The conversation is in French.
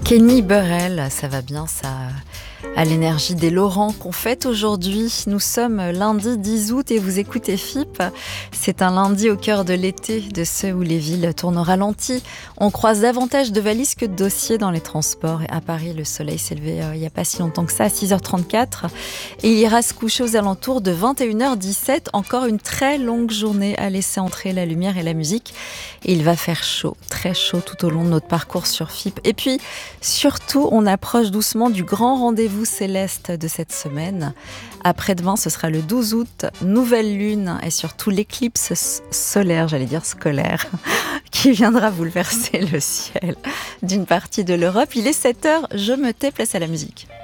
Kenny Burrell, ça va bien, ça à l'énergie des Laurents qu'on fête aujourd'hui. Nous sommes lundi 10 août et vous écoutez FIP. C'est un lundi au cœur de l'été, de ceux où les villes tournent au ralenti. On croise davantage de valises que de dossiers dans les transports. Et à Paris, le soleil s'est levé il n'y a pas si longtemps que ça, à 6h34. Et il ira se coucher aux alentours de 21h17. Encore une très longue journée à laisser entrer la lumière et la musique. Et il va faire chaud, très chaud tout au long de notre parcours sur FIP. Et puis, surtout, on approche doucement du grand rendez-vous céleste de cette semaine. Après-demain, ce sera le 12 août, nouvelle lune et surtout l'éclipse solaire, j'allais dire scolaire, qui viendra bouleverser le ciel d'une partie de l'Europe. Il est 7h, je me tais, place à la musique.